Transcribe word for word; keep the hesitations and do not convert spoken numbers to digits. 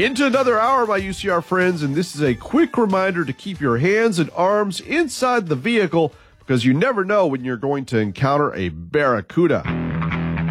Into another hour, my U C R friends, and this is a quick reminder to keep your hands and arms inside the vehicle because you never know when you're going to encounter a barracuda.